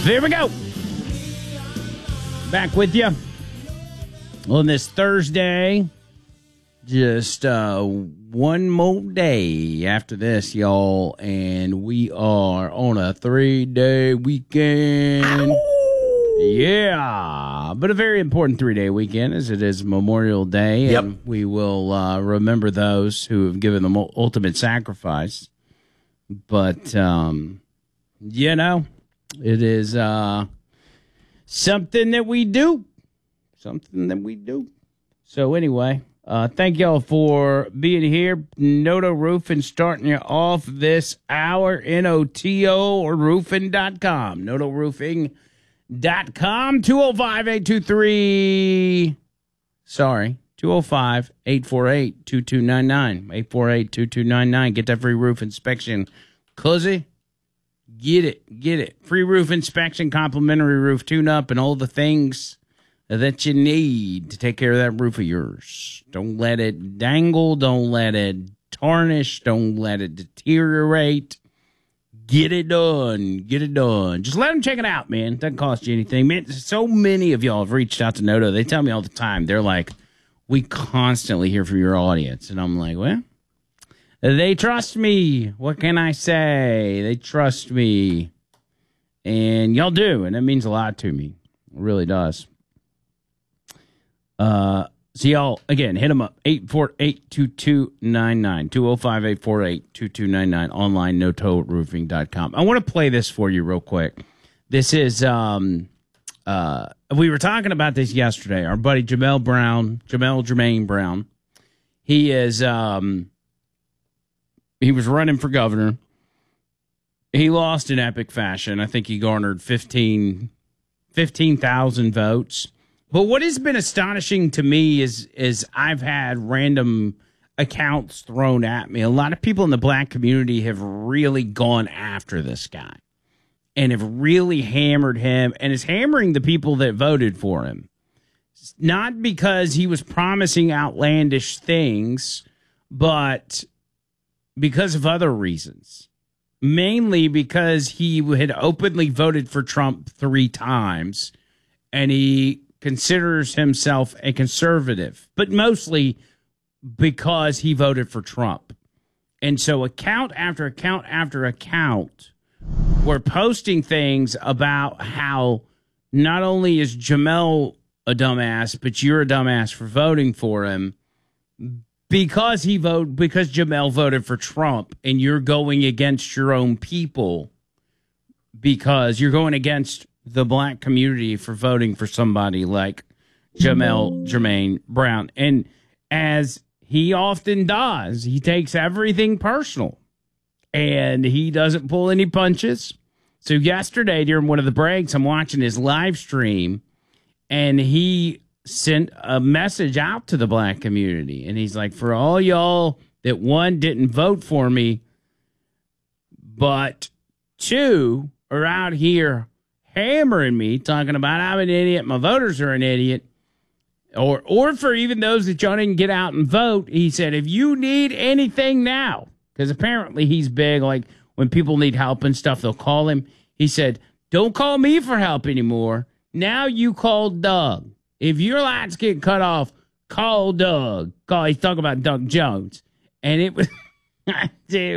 Here we go. Back with you on this Thursday. Just one more day after this, y'all, and we are on a 3-day weekend. Ow! Yeah, but a very important 3-day weekend as it is Memorial Day, and we will remember those who have given the ultimate sacrifice. But, you know, it is something that we do. Something that we do. So anyway, thank y'all for being here. Noto Roofing starting you off this hour. NOTO or roofing.com. NotoRoofing.com. 205-823. Sorry. 205-848-2299. 848-2299. Get that free roof inspection. Cuzzy. Get it. Free roof inspection, complimentary roof tune-up, and all the things that you need to take care of that roof of yours. Don't let it dangle. Don't let it tarnish. Don't let it deteriorate. Get it done. Just let them check it out, man. It doesn't cost you anything. Man, so many of y'all have reached out to Noto. They tell me all the time. They're like, we constantly hear from your audience. And I'm like, well, they trust me. What can I say? They trust me. And y'all do. And that means a lot to me. It really does. So y'all, again, hit them up. 848-2299. 205-848-2299. Online, notoroofing.com. I want to play this for you real quick. This is, we were talking about this yesterday. Our buddy Jermaine Brown. He is, he was running for governor. He lost in epic fashion. I think he garnered 15,000 votes. But what has been astonishing to me is I've had random accounts thrown at me. A lot of people in the black community have really gone after this guy and have really hammered him and is hammering the people that voted for him. Not because he was promising outlandish things, but because of other reasons. Mainly because he had openly voted for Trump 3 times, and he considers himself a conservative, but mostly because he voted for Trump. And so account after account after account were posting things about how not only is Jamel a dumbass, but you're a dumbass for voting for him because Jamel voted for Trump, and you're going against your own people because you're going against the black community for voting for somebody like Jermaine Brown. And as he often does, he takes everything personal and he doesn't pull any punches. So yesterday during one of the breaks, I'm watching his live stream and he sent a message out to the black community. And he's like, for all y'all that, 1, didn't vote for me, but 2 are out here hammering me, talking about I'm an idiot, my voters are an idiot, or for even those that y'all didn't get out and vote, he said, if you need anything now, because apparently he's big, like when people need help and stuff, they'll call him. He said, don't call me for help anymore. Now you call Doug. If your lights get cut off, call Doug. He's talking about Doug Jones. And it was, dude.